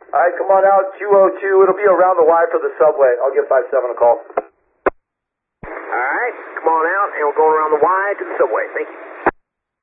All right, come on out, Q02. It'll be around the Y for the subway. I'll give 57 a call. All right, come on out, and we'll go around the Y to the subway. Thank you.